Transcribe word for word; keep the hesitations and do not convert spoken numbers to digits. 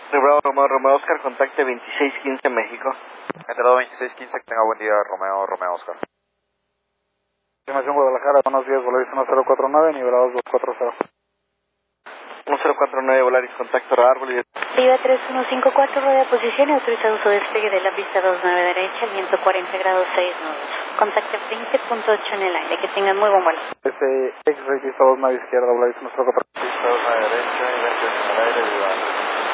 Bravo, Romeo, Romeo Oscar, contacte veintiséis quince México. Entrado veintiséis quince, que tenga buen día, Romeo, Romeo Oscar. Estimación Guadalajara, buenos días, Volaris uno cero cuatro nueve, nivelados dos cuatro cero. uno cero cuatro nueve, Volaris, contacto árbol y... Viva tres uno cinco cuatro, rueda de posición y autorizado su despegue de la pista dos nueve derecha, viento cuarenta grados seis nudos. Contacto veinte punto ocho en el aire, que tengan muy buen vuelo. Este X-Ray pista dos nueve izquierda, Volaris uno cero cuatro. Pista dos nueve derecha y veinte en el aire, viva.